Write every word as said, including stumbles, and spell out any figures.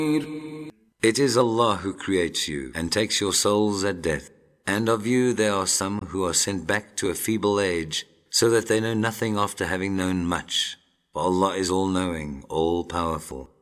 It is Allah who creates you and takes your souls at death. And of you there are some who are sent back to a feeble age, so that they know nothing after having known much. For Allah is all-knowing, all-powerful.